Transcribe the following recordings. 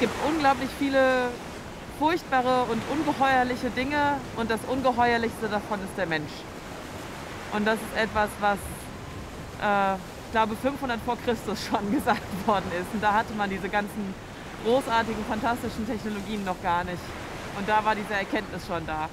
gibt unglaublich viele furchtbare und ungeheuerliche Dinge und das Ungeheuerlichste davon ist der Mensch. Und das ist etwas, was, ich glaube, 500 vor Christus schon gesagt worden ist. Und da hatte man diese ganzen großartigen, fantastischen Technologien noch gar nicht. Und da war diese Erkenntnis schon da,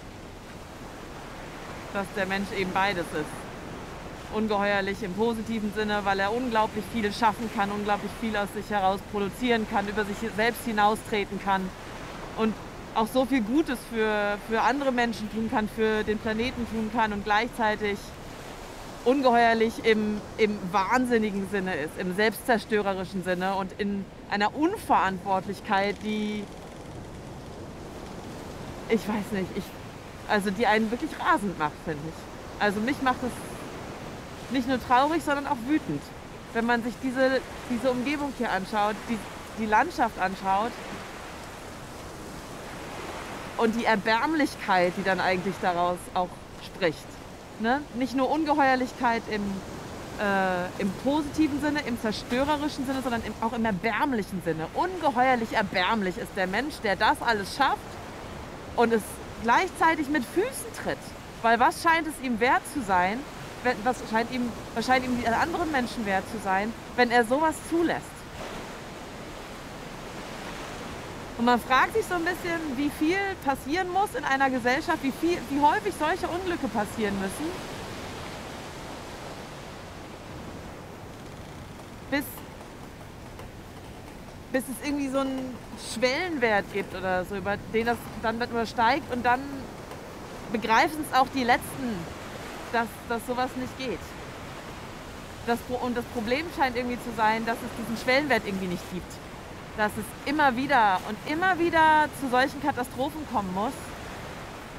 dass der Mensch eben beides ist. Ungeheuerlich im positiven Sinne, weil er unglaublich viel schaffen kann, unglaublich viel aus sich heraus produzieren kann, über sich selbst hinaustreten kann und auch so viel Gutes für andere Menschen tun kann, für den Planeten tun kann und gleichzeitig ungeheuerlich im wahnsinnigen Sinne ist, im selbstzerstörerischen Sinne und in einer Unverantwortlichkeit, die, ich weiß nicht, also die einen wirklich rasend macht, finde ich. Also mich macht es nicht nur traurig, sondern auch wütend, wenn man sich diese Umgebung hier anschaut, die Landschaft anschaut und die Erbärmlichkeit, die dann eigentlich daraus auch spricht. Ne? Nicht nur Ungeheuerlichkeit im positiven Sinne, im zerstörerischen Sinne, sondern auch im erbärmlichen Sinne. Ungeheuerlich erbärmlich ist der Mensch, der das alles schafft und es gleichzeitig mit Füßen tritt. Weil was scheint es ihm wert zu sein, was scheint ihm die anderen Menschen wert zu sein, wenn er sowas zulässt? Und man fragt sich so ein bisschen, wie viel passieren muss in einer Gesellschaft, wie häufig solche Unglücke passieren müssen, bis, bis es irgendwie so einen Schwellenwert gibt oder so, über den das dann übersteigt und dann begreifen es auch die Letzten, dass sowas nicht geht. Und das Problem scheint irgendwie zu sein, dass es diesen Schwellenwert irgendwie nicht gibt. Dass es immer wieder und immer wieder zu solchen Katastrophen kommen muss,